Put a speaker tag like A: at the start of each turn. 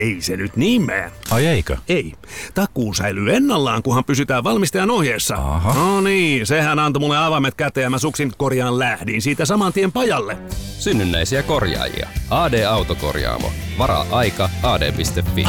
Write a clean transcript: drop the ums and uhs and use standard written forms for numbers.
A: Ei se nyt niin mene.
B: Ai eikö?
A: Ei. Takuu säilyy ennallaan, kunhan pysytään valmistajan ohjeessa.
B: Aha.
A: No niin, sehän antoi mulle avaimet käteen ja mä suksin korjaan lähdin siitä saman tien pajalle.
C: Synnynnäisiä korjaajia. AD Autokorjaamo. Varaa aika ad.fi.